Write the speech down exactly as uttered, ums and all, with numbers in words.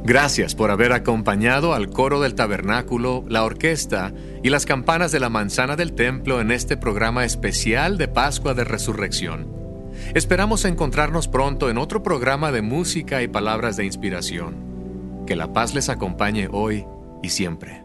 Gracias por haber acompañado al coro del tabernáculo, la orquesta y las campanas de la manzana del templo en este programa especial de Pascua de Resurrección. Esperamos encontrarnos pronto en otro programa de música y palabras de inspiración. Que la paz les acompañe hoy y siempre.